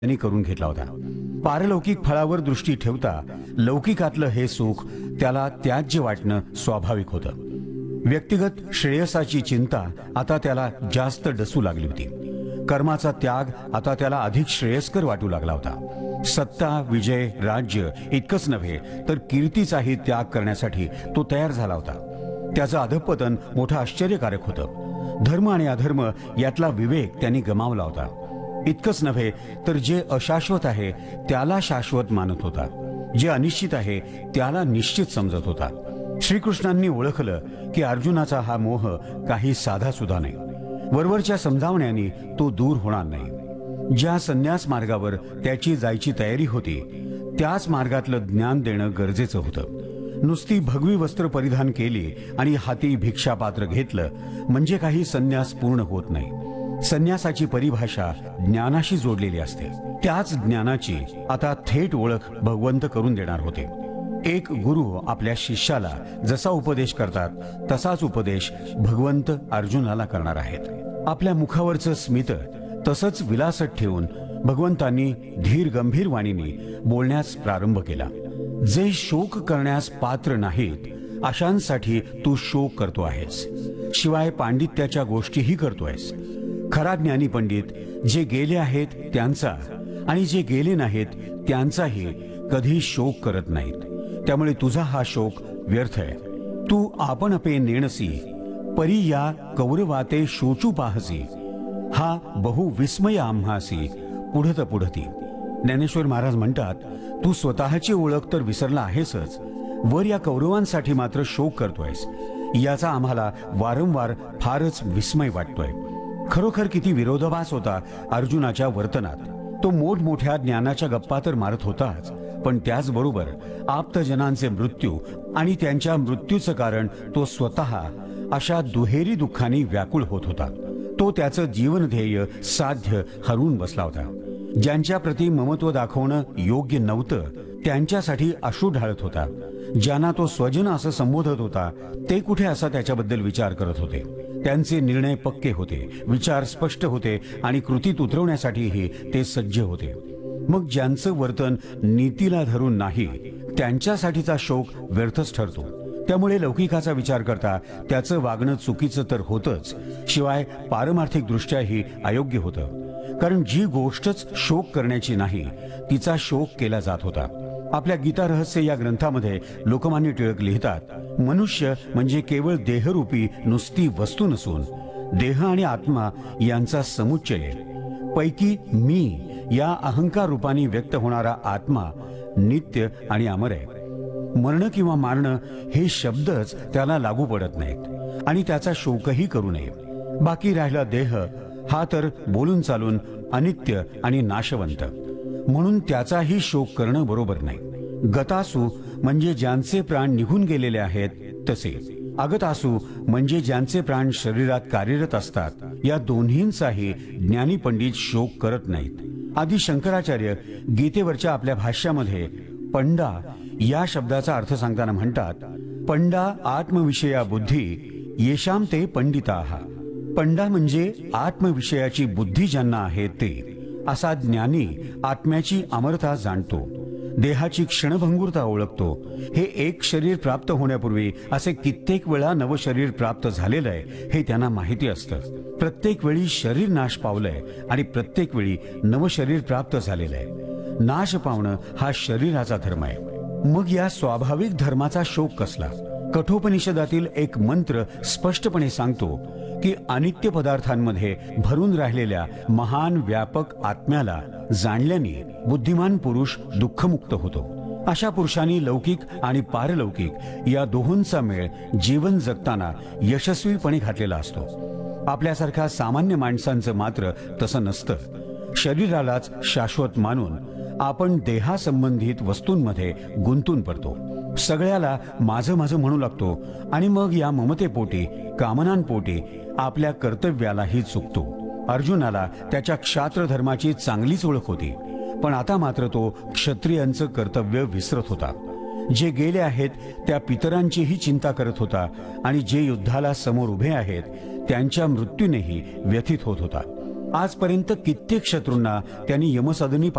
त्यांनी करून घेतला होता। पारलौकिक फळावर दृष्टी ठेवता लौकिकातलं हे सुख त्याला त्याज्य वाटणं स्वाभाविक होतं। व्यक्तिगत श्रेयसाची चिंता आता त्याला जास्त डसू लागली होती। कर्माचा त्याग आता त्याला अधिक श्रेयस्कर वाटू लागला होता। सत्ता, विजय, राज्य इतकंच नव्हे तर कीर्तीचाही त्याग करण्यासाठी तो तयार झाला होता। त्याचं अधःपतन मोठं आश्चर्यकारक होतं। धर्म आणि अधर्म यातला विवेक त्यांनी गमावला होता। इतकंच नव्हे तर जे अशाश्वत आहे त्याला शाश्वत मानत होता, जे अनिश्चित आहे त्याला निश्चित समजत होता। श्रीकृष्णांनी ओळखलं की अर्जुनाचा हा मोह काही साधा सुद्धा नाही। वरवरच्या समजावण्याने तो दूर होणार नाही। ज्या संन्यास मार्गावर त्याची जायची तयारी होती त्याच मार्गातलं ज्ञान देणं गरजेचं होतं। नुसती भगवी वस्त्र परिधान केली आणि हाती भिक्षापात्र घेतलं म्हणजे काही संन्यास पूर्ण होत नाही। संन्यासाची परिभाषा ज्ञानाशी जोडलेली असते। त्याच ज्ञानाची आता थेट ओळख भगवंत करून देणार होते। एक गुरु आपल्या शिष्याला जसा उपदेश करतात तसाच उपदेश भगवंत अर्जुनाला करणार आहेत। आपल्या मुखावरचं स्मित तसंच विलासत ठेवून भगवंतांनी धीर गंभीर वाणीने बोलण्यास प्रारंभ केला। जे शोक करण्यास पात्र नाहीत अशांसाठी तू शोक करतो आहेस, शिवाय पांडित्याच्या गोष्टीही करतोयस। खरा ज्ञानी पंडित जे गेले आहेत त्यांचा आणि जे गेले नाहीत त्यांचाही कधी शोक करत नाहीत। त्यामुळे तुझा हा शोक व्यर्थ आहे। तू आपण अपे नेणसी परी या कौरवाते शोचू पाहसी, हा बहु विस्मय आम्हासी पुढत पुढती। ज्ञानेश्वर महाराज म्हणतात, तू स्वतःची ओळख तर विसरला आहेसच, वर या कौरवांसाठी मात्र शोक करतोयस। याचा आम्हाला वारंवार फारच विस्मय वाटतोय। खरोखर किती विरोधाभास होता अर्जुनाच्या वर्तनात। तो मोठमोठ्या ज्ञानाच्या गप्पा तर मारत होताच, पण त्याचबरोबर आप्तजनांचे मृत्यू आणि त्यांच्या मृत्यूचं कारण तो स्वतः अशा दुहेरी दुःखांनी व्याकुळ होत होता। तो त्याचं जीवन ध्येय साध्य हरवून बसला होता। ज्यांच्या प्रती ममत्व दाखवणं योग्य नव्हतं त्यांच्यासाठी अश्रू ढाळत होता। ज्यांना तो स्वजन असं संबोधत होता ते कुठे असा त्याच्याबद्दल विचार करत होते। त्यांचे निर्णय पक्के होते, विचार स्पष्ट होते आणि कृतीत उतरवण्यासाठीही ते सज्ज होते। मग ज्यांचं वर्तन नीतीला धरून नाही त्यांच्यासाठीचा शोक व्यर्थच ठरतो। त्यामुळे लौकिकाचा विचार करता त्याचं वागणं चुकीचं तर होतच, शिवाय पारमार्थिक दृष्ट्याही अयोग्य होतं। कारण जी गोष्टच शोक करण्याची नाही तिचा शोक केला जात होता। आपल्या गीता रहस्य या ग्रंथामध्ये लोकमान्य टिळक लिहितात, मनुष्य म्हणजे केवळ देहरूपी नुसती वस्तू नसून देह आणि आत्मा यांचा समुच्चय पैकी मी या अहंकार रूपाने व्यक्त होणारा आत्मा नित्य आणि अमर आहे। मरण किंवा मारणं हे शब्दच त्याला लागू पडत नाहीत आणि त्याचा शोकही करू नये। बाकी राहिला देह हा तर बोलून चालून अनित्य आणि नाशवंत, म्हणून त्याचाही शोक करणं बरोबर नाही। गतासु म्हणजे ज्यांचे प्राण निघून गेलेले आहेत तसे, अगतासु म्हणजे ज्यांचे प्राण शरीरात कार्यरत असतात, या दोन्हींचाही ज्ञानी पंडित शोक करत नाहीत। आदी शंकराचार्य गीतेवरच्या आपल्या भाष्यामध्ये पंडा या शब्दाचा अर्थ सांगताना म्हणतात, पंडा आत्मविषया बुद्धी येशाम ते पंडिताः। पंडा म्हणजे आत्मविषयाची बुद्धी ज्यांना आहे ते। असा ज्ञानी आत्म्याची अमरता जाणतो, देहाची क्षणभंगुरता ओळखतो। हे एक शरीर प्राप्त होण्यापूर्वी असे कित्येक वेळा नव शरीर प्राप्त झालेलं आहे हे त्यांना माहिती असतं। प्रत्येक वेळी शरीर नाश पावलंय आणि प्रत्येक वेळी नव शरीर प्राप्त झालेलं आहे। नाश पावणं हा शरीराचा धर्म आहे। मग या स्वाभाविक धर्माचा शोक कसला? कठोपनिषदातील एक मंत्र स्पष्टपणे सांगतो की अनित्य पदार्थांमध्ये भरून राहिलेल्या महान व्यापक आत्म्याला जाणल्याने बुद्धिमान पुरुष दुःखमुक्त होतो। अशा पुरुषांनी लौकिक आणि पारलौकिक या दोहोंचा मेळ जीवन जगताना यशस्वीपणे घातलेला असतो। आपल्यासारख्या सामान्य माणसांचं मात्र तसं नसतं। शरीरालाच शाश्वत मानून आपण देहासंबंधित वस्तूंमध्ये गुंतून पडतो। सगळ्याला माझं माझं म्हणू लागतो आणि मग या ममतेपोटी कामनांपोटी आपल्या कर्तव्यालाही चुकतो। अर्जुनाला त्याच्या क्षात्र धर्माची चांगलीच ओळख होती, पण आता मात्र तो क्षत्रियांचं कर्तव्य विसरत होता। जे गेले आहेत त्या पितरांचीही चिंता करत होता आणि जे युद्धाला समोर उभे आहेत त्यांच्या मृत्यूनेही व्यथित होत होता। आजपर्यंत कित्येक शत्रूंना त्यांनी यमसदनी